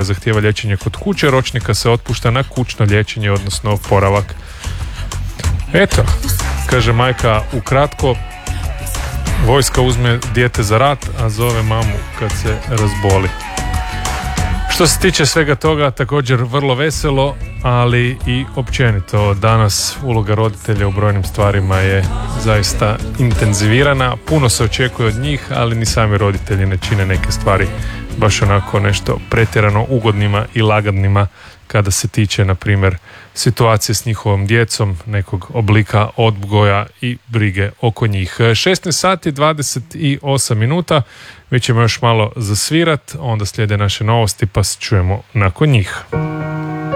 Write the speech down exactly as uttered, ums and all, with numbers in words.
zahtijeva liječenje kod kuće, ročnika se otpušta na kućno liječenje, odnosno oporavak. Eto, kaže majka ukratko, vojska uzme dijete za rat, a zove mamu kad se razboli. Što se tiče svega toga, također vrlo veselo, ali i općenito. Danas uloga roditelja u brojnim stvarima je zaista intenzivirana. Puno se očekuje od njih, ali ni sami roditelji ne čine neke stvari baš onako nešto pretjerano ugodnima i lagadnima kada se tiče, na primjer, situacije s njihovom djecom, nekog oblika odgoja i brige oko njih. šesnaest sati dvadeset osam minuta, mi ćemo još malo zasvirat, onda slijede naše novosti pa se čujemo nakon njih.